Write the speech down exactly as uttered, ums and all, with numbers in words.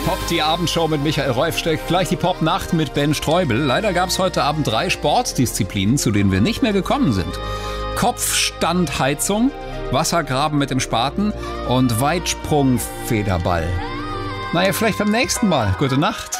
Pop, die Abendshow mit Michael Reufsteck. Gleich die Pop-Nacht mit Ben Streubel. Leider gab es heute Abend drei Sportdisziplinen, zu denen wir nicht mehr gekommen sind. Kopfstandheizung, Wassergraben mit dem Spaten und Weitsprungfederball. Naja, vielleicht beim nächsten Mal. Gute Nacht.